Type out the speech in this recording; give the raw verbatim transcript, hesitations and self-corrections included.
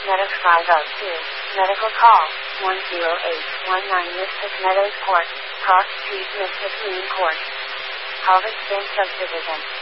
Medic five oh two. Medical call, one oh eight one nine Mystic Meadows Court, Cross Street, Mystic Green Court. Harvest Bank Subdivision.